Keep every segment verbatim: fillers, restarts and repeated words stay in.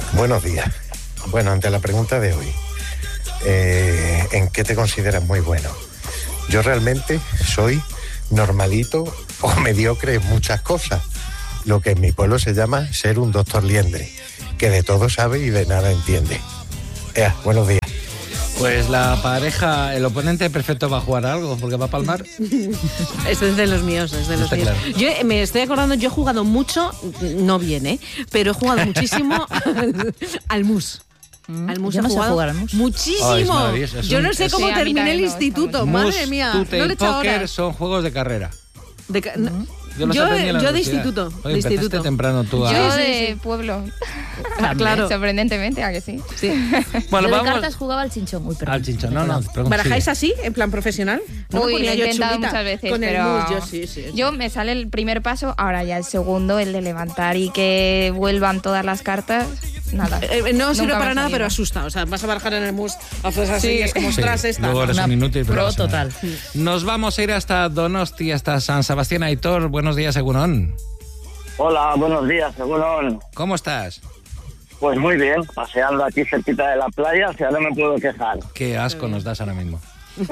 Buenos días. Bueno, ante la pregunta de hoy, eh, ¿en qué te consideras muy bueno? Yo realmente soy normalito o mediocre en muchas cosas, lo que en mi pueblo se llama ser un doctor liendre, que de todo sabe y de nada entiende. Ea, buenos días. Pues la pareja, el oponente perfecto va a jugar algo, porque va a palmar. Esto es de los míos, es de los Está míos. claro. Yo eh, me estoy acordando, yo he jugado mucho, no bien, ¿eh? Pero he jugado muchísimo al mus. Al mus Yo he no sé jugado jugar al mus. muchísimo. Oh, es maravilloso, es yo un- no sé es- cómo Sí, a mí terminé el también me gusta instituto, mucho. madre mía. Tute No le y he echado póker horas. son juegos de carrera. De ca- no- Yo, los Yo- aprendí en la yo de universidad. instituto, Oye, de empezaste instituto. temprano tú a... Yo Sí, sí, de sí. pueblo, Ah, claro. sorprendentemente, ¿a que sí? Sí. Bueno, Yo de vamos cartas jugaba al chinchón. Uy, perdón. al chinchón. No, no, pregunto, ¿Barajáis sigue. así, en plan profesional? No me Uy, lo ponía he yo intentado chulita muchas veces, con el pero mus, yo sí, sí. sí. yo me sale el primer paso, ahora ya el segundo, el de levantar y que vuelvan todas las cartas, nada. Eh, no sirve Nunca me para ha nada, salido. pero asusta. O sea, vas a barajar en el mus, haces así, Sí. es como Sí, ostras esta. luego eres Una un inútil, pero pro no pasa nada. total. Nos vamos a ir hasta Donosti, hasta San Sebastián. Aitor, buenos días, Egunon. Hola, buenos días, Egunon. ¿Cómo estás? Pues muy bien, paseando aquí cerquita de la playa, o sea, no me puedo quejar. Qué asco nos das ahora mismo.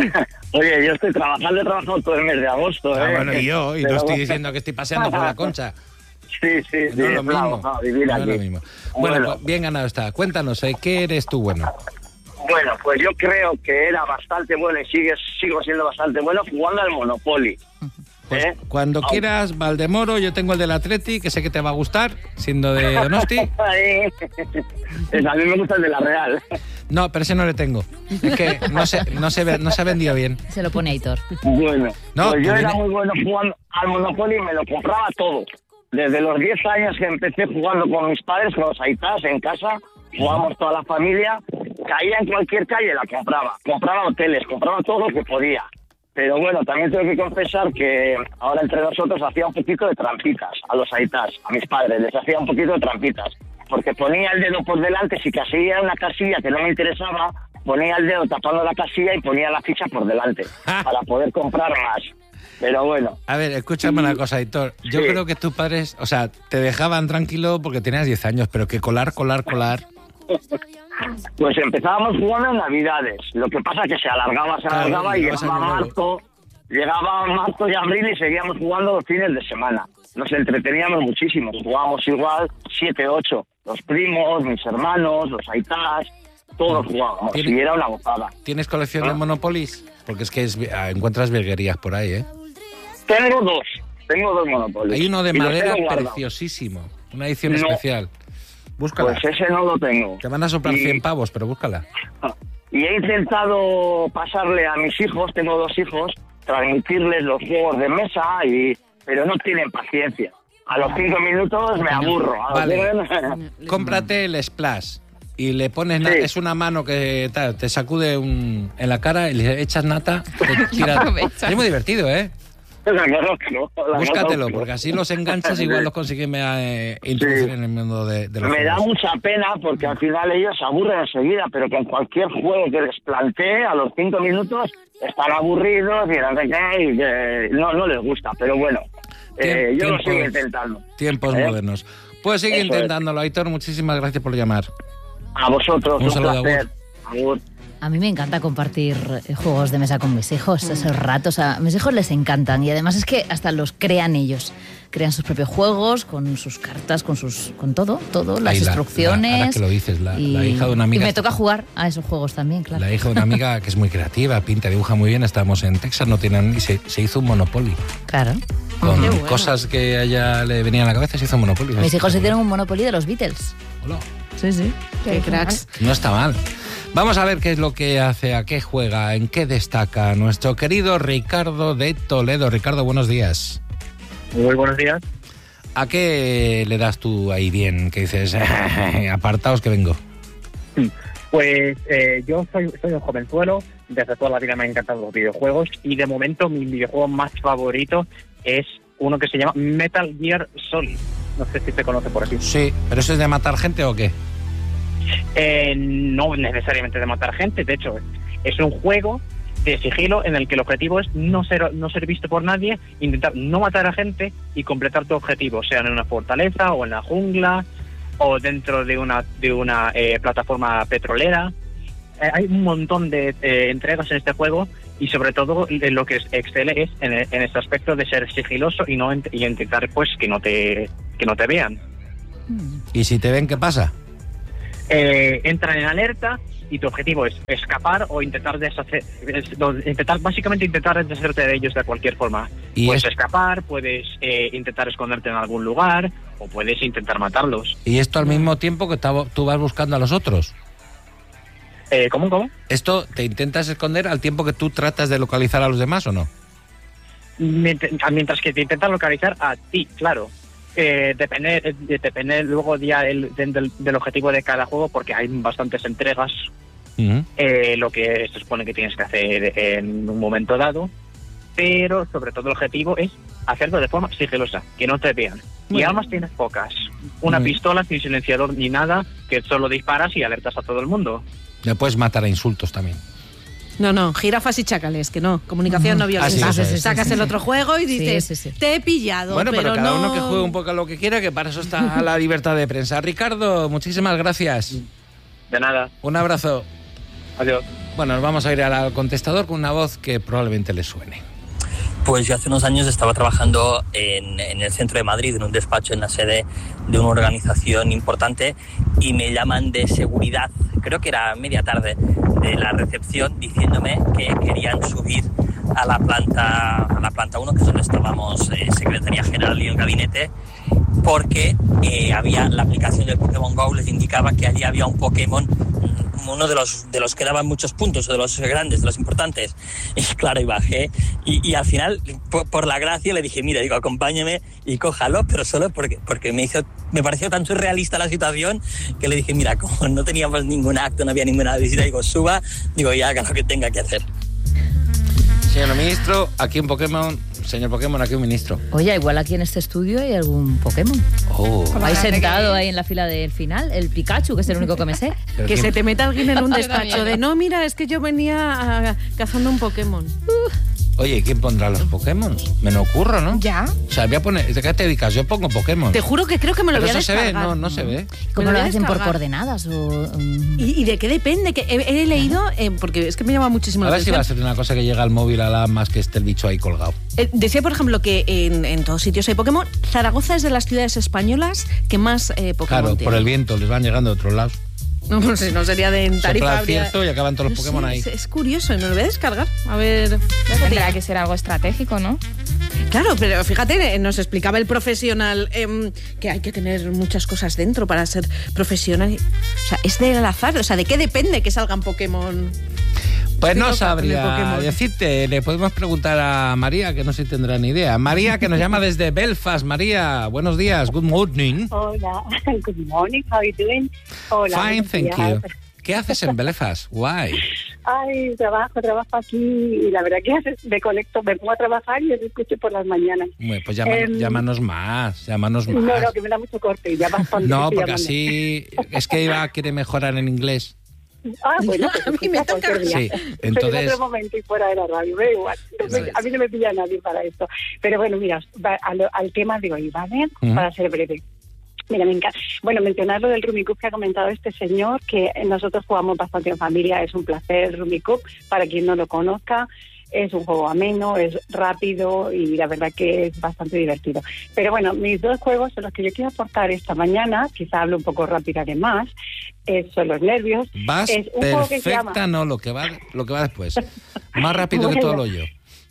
Oye, yo estoy trabajando, he trabajado todo el mes de agosto, Ah, ¿eh? bueno, y yo, y no Pero estoy bueno. diciendo que estoy paseando por la Concha. Sí, sí, sí, No es lo mismo. bravo, no, vivir No aquí. es lo mismo. Bueno, Bueno. pues bien ganado está. Cuéntanos, ¿eh? ¿Qué eres tú bueno? Bueno, pues yo creo que era bastante bueno y sigue, sigo siendo bastante bueno jugando al Monopoly. Pues ¿Eh? cuando Au. quieras, Valdemoro, yo tengo el del Atleti, que sé que te va a gustar, siendo de Donosti. Ahí. Pues a mí me gusta el de la Real. No, pero ese no le tengo. Es que no se, no se, ve- no se ha vendido bien. Se lo pone Aitor. Bueno, No, pues yo tú era dime. muy bueno jugando al Monopoly y me lo compraba todo. Desde los diez años que empecé jugando con mis padres, con los aitas en casa, jugábamos toda la familia, caía en cualquier calle, la compraba. Compraba hoteles, compraba todo lo que podía. Pero bueno, también tengo que confesar que ahora entre nosotros hacía un poquito de trampitas a los aitas, a mis padres, les hacía un poquito de trampitas. Porque ponía el dedo por delante, si caía una casilla que no me interesaba, ponía el dedo tapando la casilla y ponía la ficha por delante, para poder comprar más. Pero bueno, A ver, escúchame una cosa, Aitor. Yo Sí. creo que tus padres, o sea, te dejaban tranquilo porque tenías diez años, pero que colar, colar, colar... pues empezábamos jugando en Navidades. Lo que pasa es que se alargaba, se Claro, alargaba y llegabas llegaba año nuevo. marzo, llegaba marzo y abril y seguíamos jugando los fines de semana. Nos entreteníamos muchísimo, jugábamos igual siete, ocho. Los primos, mis hermanos, los aitas, todos jugábamos ¿Tiene- y era una gozada. ¿Tienes colección de Ah. Monopolies? Porque es que es- ah, encuentras virguerías por ahí, ¿eh? Tengo dos, tengo dos Monopolios. Hay uno de y los madera tengo guardados. preciosísimo. Una edición No. especial. Búscala. Pues ese no lo tengo. Te van a soplar Y- cien pavos, pero búscala. Y he intentado pasarle a mis hijos, tengo dos hijos, transmitirles los juegos de mesa, y pero no tienen paciencia. A los cinco minutos me aburro. A los Vale. diez- Cómprate el Splash y le pones... na- Sí. Es una mano que tal, te sacude un, en la cara y le echas nata. Te tira- Aprovecha. es muy divertido, ¿eh? La conozco, la Búscatelo, conozco. porque así los enganchas, igual los consigues eh, introducir Sí. en el mundo de, de los Me da juegos. mucha pena porque al final ellos se aburren enseguida, pero con cualquier juego que les plantee, a los cinco minutos están aburridos y no sé qué, y que no, no les gusta. Pero bueno, eh, Tiem- yo lo sigo tiempos- intentando. Tiempos ¿Eh? modernos. Pues sigue Eso es. intentándolo, Aitor. Muchísimas gracias por llamar. A vosotros, Un un, saludo, placer. Agur. A mí me encanta compartir eh, juegos de mesa con mis hijos, esos ratos. A mis hijos les encantan y además es que hasta los crean ellos. Crean sus propios juegos, con sus cartas, con sus con todo, todo, las Ahí la- instrucciones. la- ahora que lo dices, la- y, la hija de una amiga Y me está- toca jugar a esos juegos también, claro. La hija de una amiga que es muy creativa, pinta, dibuja muy bien. Estábamos en Texas, no tienen y se, se hizo un Monopoly. Claro. Con Qué bueno. cosas que a ella le venían a la cabeza, se hizo un Monopoly. Mis hijos hicieron un Monopoly de los Beatles. Hola. Sí, sí. Qué cracks. No está mal. Vamos a ver qué es lo que hace, a qué juega, en qué destaca nuestro querido Ricardo de Toledo. Ricardo, buenos días. Muy buenos días. ¿A qué le das tú ahí bien? Que dices, apartaos que vengo. Pues eh, yo soy, soy un jovenzuelo, desde toda la vida me han encantado los videojuegos y de momento mi videojuego más favorito es uno que se llama Metal Gear Solid. No sé si se conoce por aquí. Sí, pero ¿eso es de matar gente o qué? Eh, no necesariamente de matar gente, de hecho es un juego de sigilo en el que el objetivo es no ser no ser visto por nadie, intentar no matar a gente y completar tu objetivo, sea en una fortaleza o en la jungla. o dentro de una, de una eh, plataforma petrolera. Eh, hay un montón de eh, entregas en este juego y sobre todo eh, lo que excele es en, en este aspecto de ser sigiloso y no y intentar pues que no te que no te vean. ¿Y si te ven, qué pasa? Eh, entran en alerta y tu objetivo es escapar o intentar deshacer, es, no, intentar básicamente intentar deshacerte de ellos de cualquier forma. ¿Y puedes es... escapar, puedes eh, intentar esconderte en algún lugar o puedes intentar matarlos. ¿Y esto al mismo tiempo que tú vas buscando a los otros? Eh, ¿Cómo, cómo? ¿Esto te intentas esconder al tiempo que tú tratas de localizar a los demás o no? Mientras que te intentas localizar a ti, claro. Eh, depende, depende luego ya el, del, del objetivo de cada juego, porque hay bastantes entregas. Uh-huh. eh, lo que se supone que tienes que hacer en un momento dado, pero sobre todo el objetivo es hacerlo de forma sigilosa, que no te vean. Muy y bien. Armas tienes pocas. Una Muy pistola sin silenciador ni nada, que solo disparas y alertas a todo el mundo. Le puedes matar a insultos también. No, no, jirafas y chacales, que no, comunicación no violenta. Ah, sí, sí, sí, Sacas sí, sí, el sí. otro juego y dices, sí, sí, sí. te he pillado, bueno, pero, pero cada no... uno que juegue un poco a lo que quiera, que para eso está la libertad de prensa. Ricardo, muchísimas gracias. De nada. Un abrazo. Adiós. Bueno, nos vamos a ir al contestador con una voz que probablemente le suene. Pues yo hace unos años estaba trabajando en, en el centro de Madrid, en un despacho en la sede de una organización importante, y me llaman de seguridad, creo que era media tarde, de la recepción, diciéndome que querían subir a la planta a la planta uno, que es donde estábamos, eh, Secretaría General y el gabinete, porque eh, había la aplicación del Pokémon Go, les indicaba que allí había un Pokémon, uno de los de los que daban muchos puntos, o de los grandes, de los importantes. Y claro, y bajé, y, y al final, por, por la gracia, le dije, mira, digo, acompáñeme y cójalo, pero solo porque, porque me hizo, me pareció tan surrealista la situación, que le dije, mira, como no teníamos ningún acto, no había ninguna visita, digo, suba, digo, y haga lo que tenga que hacer. Señor ministro, aquí un Pokémon. Señor Pokémon, aquí un ministro. Oye, igual aquí en este estudio hay algún Pokémon. Oh. Ahí sentado ahí en la fila del final, el Pikachu, que es el único que me sé. Que ¿quién? se te meta alguien en un despacho de, no, mira, es que yo venía a, cazando un Pokémon. Uh. Oye, ¿quién pondrá los Pokémon? Me lo ocurro, ¿no? ¿Ya? O sea, voy a poner... ¿De qué te dedicas? Yo pongo Pokémon. Te juro que creo que me lo Pero voy a eso se ve, descargar. no, no se ve. ¿Cómo lo hacen? ¿Por descargar. coordenadas? O, um... ¿Y, ¿Y de qué depende? Que he, he leído, eh, porque es que me llama muchísimo A la ver si va atención. a ser una cosa que llega al móvil a la más que esté el bicho ahí colgado. Eh, decía, por ejemplo, que en, en todos sitios hay Pokémon. Zaragoza es de las ciudades españolas que más eh, Pokémon Claro, tiene. por el viento, les van llegando de otros lados. No, no sé, no sería de en Tarifa. Sopla el habría- cierto y acaban todos los No sé, Pokémon ahí. Es, es curioso, me lo voy a descargar. A ver. Tendrá que ser algo estratégico, ¿no? Claro, pero fíjate, eh, nos explicaba el profesional eh, que hay que tener muchas cosas dentro para ser profesional. O sea, es del azar. O sea, ¿de qué depende que salgan Pokémon? Pues Estoy no loca con el sabría Pokémon. decirte, le podemos preguntar a María, que no sé si tendrá ni idea. María, que nos llama desde Belfast. María, buenos días, good morning. Hola, good morning, how are you doing? Hola. Fine, buenos thank días. you. ¿Qué haces en Belfast? Why? Ay, trabajo, trabajo aquí y la verdad que haces- me conecto, me pongo a trabajar y os escucho por las mañanas. Bueno, pues llama- Em, llámanos más, llámanos más. No, no, que me da mucho corte, ya bastante. No, estoy porque llamando. así es que Eva quiere mejorar en inglés. Ah, bueno, pues A mí me escucha toca. cualquier día. Sí, Pero entonces- en otro momento y fuera de la radio, me da igual. No me- a mí no me pilla nadie para esto. Pero bueno, mira, va- al, al tema de hoy, ¿vale? Ujú. Para ser breve. Mira, me encanta. Bueno, mencionar lo del Rummikub que ha comentado este señor, que nosotros jugamos bastante en familia, es un placer el Rummikub, para quien no lo conozca. Es un juego ameno, es rápido y la verdad que es bastante divertido. Pero bueno, mis dos juegos son los que yo quiero aportar esta mañana, quizá hablo un poco rápido además, eh, son los nervios. Vas Es un juego que se perfecta, llama- no, lo que va lo que va después. Más rápido que Bueno. todo lo yo.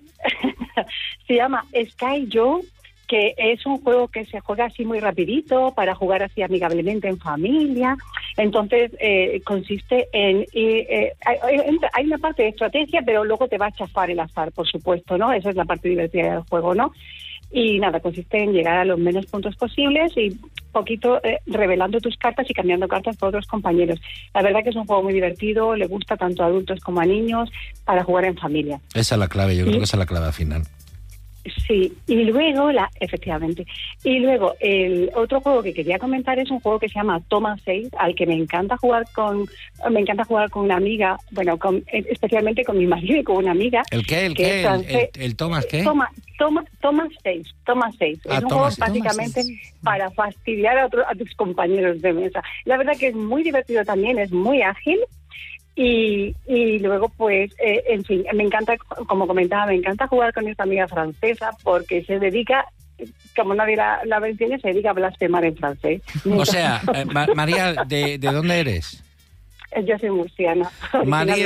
Se llama Sky Joe, que es un juego que se juega así muy rapidito, para jugar así amigablemente en familia. Entonces, eh, consiste en... eh, eh, hay, hay una parte de estrategia, pero luego te va a chafar el azar, por supuesto, ¿no? Esa es la parte divertida del juego, ¿no? Y nada, consiste en llegar a los menos puntos posibles y poquito eh, revelando tus cartas y cambiando cartas por otros compañeros. La verdad que es un juego muy divertido, le gusta tanto a adultos como a niños, para jugar en familia. Esa es la clave, yo Sí. creo que esa es la clave al final. Sí, y luego, la, efectivamente, y luego el otro juego que quería comentar es un juego que se llama Toma seis, al que me encanta jugar con, me encanta jugar con una amiga, bueno, con, especialmente con mi marido y con una amiga. ¿El qué? ¿El que qué? es ¿El, el, el Tomás qué? Toma, toma, toma seis, toma seis. Ah, es un toma juego seis. básicamente Toma seis. para fastidiar a, otro, a tus compañeros de mesa. La verdad que es muy divertido también, es muy ágil. Y, y luego, pues, eh, en fin, me encanta, como comentaba, me encanta jugar con esta amiga francesa porque se dedica, como nadie la, la entiende, se dedica a blasfemar en francés. O sea, eh, Ma- María, ¿de, ¿de dónde eres? Yo soy murciana. María